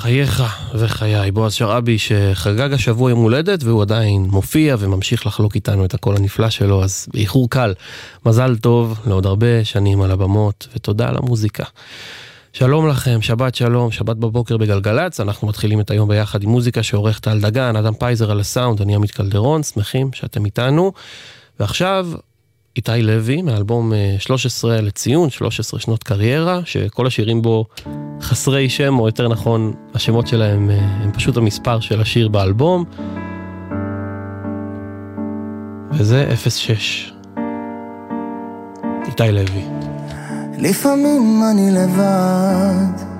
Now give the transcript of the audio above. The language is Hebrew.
חייך וחיי, בועז שרעבי שחגג השבוע יום הולדת והוא עדיין מופיע וממשיך לחלוק איתנו את הקול הנפלא שלו, אז באיחור קל, מזל טוב לעוד הרבה שנים על הבמות ותודה על המוזיקה. שלום לכם, שבת שלום, שבת בבוקר בגלגלץ, אנחנו מתחילים את היום ביחד עם מוזיקה שעורכת על דגן, אדם פייזר על הסאונד, אני עמית קלדרון, שמחים שאתם איתנו, ועכשיו איתי לוי מאלבום 13 לציון, 13 שנות קריירה, שכל השירים בו חסרי שם, או יותר נכון, השמות שלהם הם פשוט המספר של השיר באלבום, וזה 06. איתי לוי. לפעמים אני לבד,